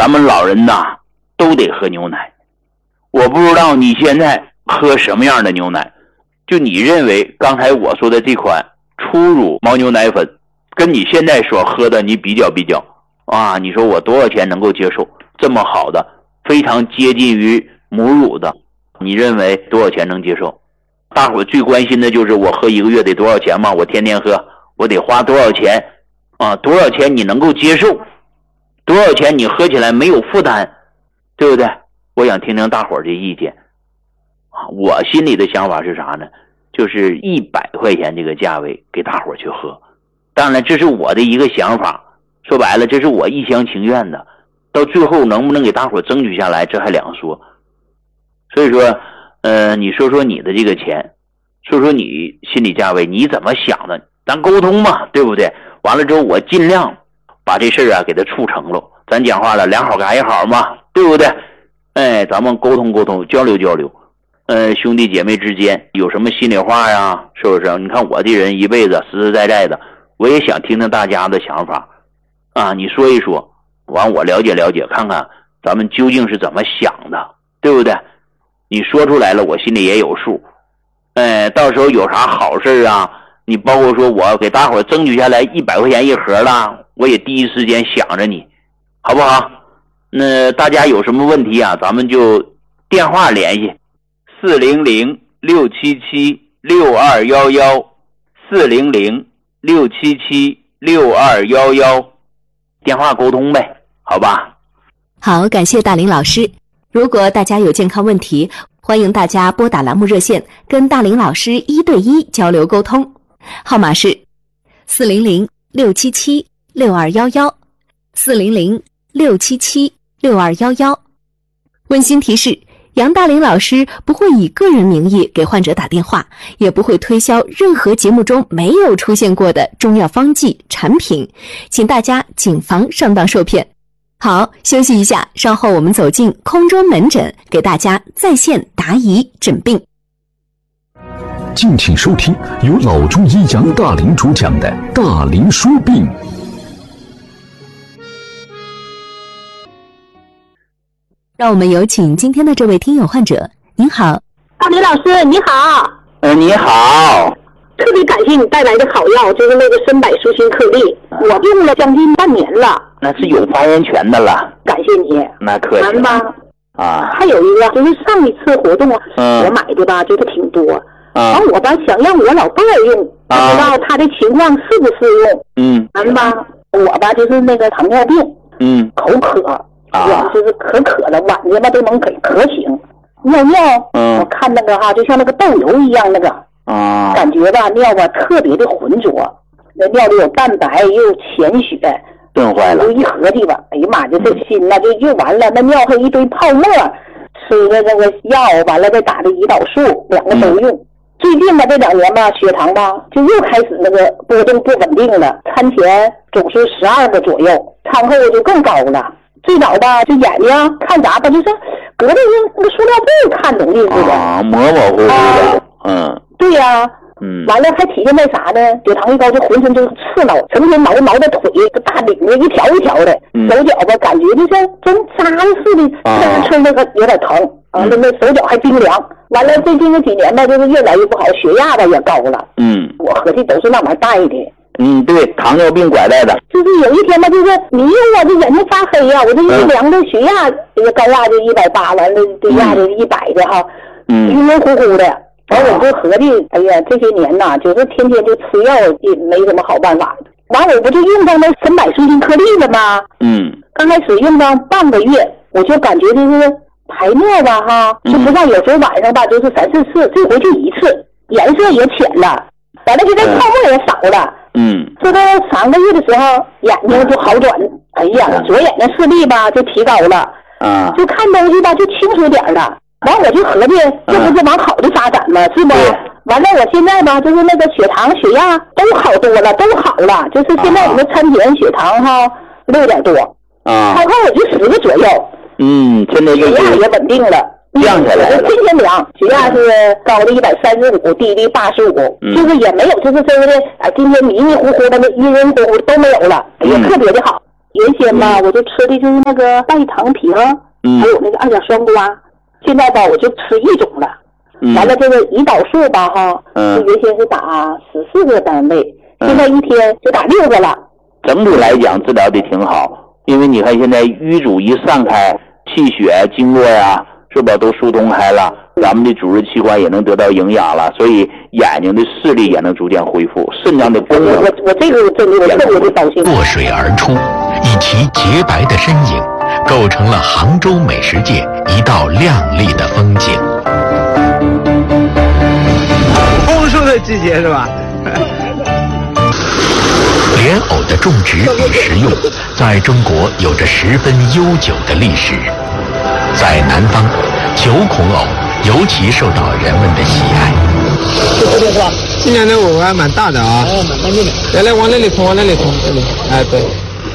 咱们老人呐都得喝牛奶。我不知道你现在喝什么样的牛奶，就你认为刚才我说的这款初乳牦牛奶粉跟你现在所喝的你比较啊，你说我多少钱能够接受？这么好的非常接近于母乳的，你认为多少钱能接受？大伙最关心的就是我喝1个月得多少钱吗？我天天喝我得花多少钱啊？多少钱你能够接受？多少钱你喝起来没有负担，对不对？我想听听大伙儿的意见啊。我心里的想法是啥呢？就是100块钱这个价位给大伙儿去喝。当然这是我的一个想法，说白了这是我一厢情愿的，到最后能不能给大伙儿争取下来这还两说。所以说你说说你的这个钱，说说你心理价位你怎么想的，咱沟通嘛，对不对？完了之后我尽量把这事给它促成了。咱讲话了，两好改一好嘛，对不对？咱们沟通沟通，交流交流。兄弟姐妹之间有什么心里话呀？是不是？你看我这人一辈子实实在在的，我也想听听大家的想法啊。你说一说，完我了解了解，看看咱们究竟是怎么想的，对不对？你说出来了，我心里也有数。到时候有啥好事啊，你包括说我给大伙争取下来100块钱一盒了，我也第一时间想着你，好不好？那大家有什么问题啊，咱们就电话联系400-677-6211 400-677-6211，电话沟通呗，好吧？ 好，感谢大林老师。如果大家有健康问题，欢迎大家拨打栏目热线，跟大林老师1对1交流沟通。号码是400-677-6211 400-677-6211。温馨提示，杨大林老师不会以个人名义给患者打电话，也不会推销任何节目中没有出现过的中药方剂产品，请大家谨防上当受骗。好，休息一下，稍后我们走进空中门诊，给大家在线答疑诊病。 敬请收听由老中医杨大林主讲的大林说病。 让我们有请今天的这位听友患者。您好， 大林老师你好。 你好。 特别感谢你带来的好药，就是那个参柏舒心颗粒，我用了将近半年了。 那是有发言权的了， 感谢你。 那客气吧。还有一个就是上一次活动我买的吧就是挺多，完我吧想让我老伴儿用，不知道他的情况适不适用。完吧我吧就是那个糖尿病，口渴，就是可了，晚上吧都能给渴醒，尿我看那个就像那个豆油一样那个。感觉吧尿吧特别的浑浊，那尿里有蛋白又浅血， 炖坏了。 一合计吧，哎呀妈呀，这心那就又完了，那尿还一堆泡沫，吃的那个药完了再打的胰岛素，2个都用。最近吧这2年吧血糖吧就又开始那个波动不稳定了，餐前总是12个左右，餐后就更高了。最早吧就眼睛看啥吧，就是隔着那个塑料布看东西似的， 模模糊糊的。 对呀，完了还体现在啥呢？血糖一高就浑身就是刺挠，成天挠的腿，这大领子一条一条的，手脚吧感觉就像真扎似的，吃那个有点疼啊，那手脚还冰凉。完了最近这几年吧，就是越来越不好，血压吧也高了。我合计都是那玩意儿带的。 对，糖尿病拐带的。 就是有一天吧，就是你用我这眼睛发黑呀，我这一量的血压，这个高压就180，完了低压就100的哈，晕晕乎乎的。完我就合计，哎呀，这些年呐，就是天天就吃药，也没什么好办法。完我不就用上那参柏舒心颗粒了吗？刚开始用上半个月，我就感觉就是排尿吧就不像有时候晚上吧就是3、4次，这回就1次，颜色也浅了，完了现在泡沫也少了。说到3个月的时候，眼睛就好转，哎呀，左眼睛视力吧就提高了，就看东西吧就清楚点了。完我就合计，这不是往好的发展吗？是不？完了，我现在吧，就是那个血糖、血压都好多了，都好了。就是现在我们餐前血糖6点多，餐后我就10个左右。 现在血压也稳定了， 降下来了。 天天量，血压是高的135，低的85，就是也没有就是说的今天迷迷糊糊的、晕晕乎乎都没有了，也特别的好。 原先吧，我就吃的就是那个代糖平，还有那个二甲双胍。现在吧，我就吃一种了。完了，这个胰岛素吧，哈，原先是打14个单位，现在一天就打6个了。 整体来讲，治疗的挺好，因为你看现在瘀阻一散开，气血经络呀，是吧，都疏通开了，咱们的组织器官也能得到营养了，所以眼睛的视力也能逐渐恢复，肾脏的功能。 我这个真的我特别的高兴。 破水而出，以其洁白的身影，构成了杭州美食界一道亮丽的风景。 丰收的季节是吧？ 莲藕的种植与食用，在中国有着十分悠久的历史。在南方，9孔藕尤其受到人们的喜爱。 今年的藕还蛮大的啊！蛮干净的。来，往那里冲，往那里冲，这里。哎，对。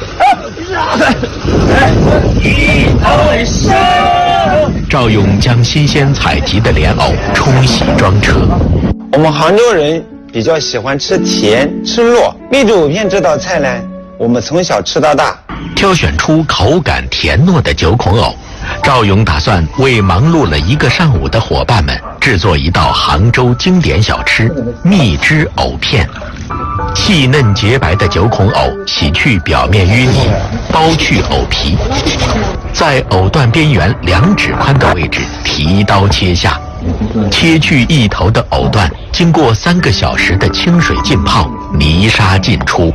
赵勇将新鲜采集的莲藕冲洗装车。 我们杭州人比较喜欢吃甜吃糯，蜜汁藕片这道菜呢，我们从小吃到大。 挑选出口感甜糯的9孔藕，赵勇打算为忙碌了一个上午的伙伴们制作一道杭州经典小吃蜜汁藕片。细嫩洁白的9孔藕洗去表面淤泥，剥去藕皮，在藕段边缘2指宽的位置提刀切下，切去一头的藕段经过3个小时的清水浸泡，泥沙尽出，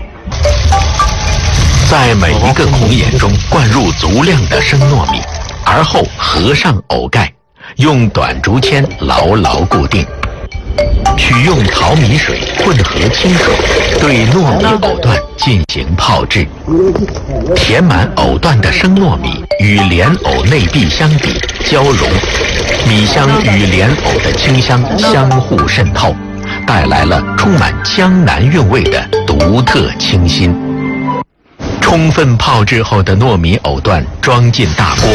在每一个孔眼中灌入足量的生糯米，而后合上藕盖，用短竹签牢牢固定。取用淘米水混合清水，对糯米藕段进行泡制。填满藕段的生糯米与莲藕内壁相比交融，米香与莲藕的清香相互渗透，带来了充满江南韵味的独特清新。充分泡制后的糯米藕段装进大锅，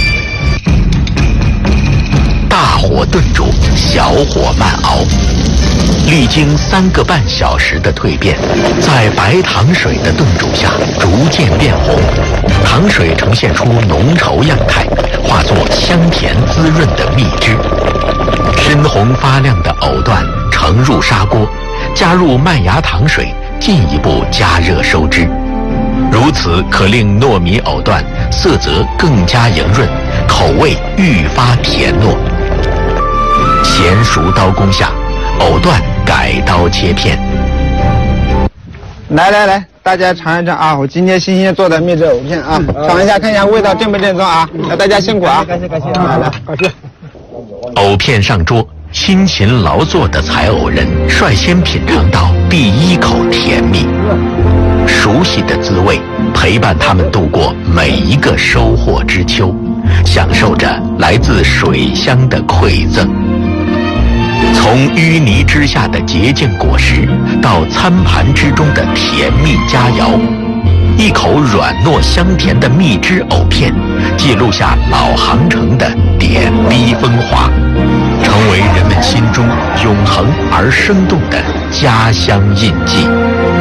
大火炖煮，小火慢熬，历经3个半小时的蜕变，在白糖水的炖煮下逐渐变红，糖水呈现出浓稠样态，化作香甜滋润的蜜汁。深红发亮的藕段盛入砂锅，加入麦芽糖水，进一步加热收汁。如此可令糯米藕段色泽更加莹润，口味愈发甜糯。娴熟刀工下，藕段改刀切片。 来，大家尝一尝啊！我今天新鲜做的蜜汁藕片啊，尝一下看一下味道正不正宗啊！那大家辛苦啊！感谢，来，感谢。 藕片上桌，辛勤劳作的采藕人率先品尝到第1口甜蜜，熟悉的滋味陪伴他们度过每一个收获之秋，享受着来自水乡的馈赠。从淤泥之下的洁净果实，到餐盘之中的甜蜜佳肴，一口软糯香甜的蜜汁藕片，记录下老杭城的点滴风华，成为人们心中永恒而生动的家乡印记。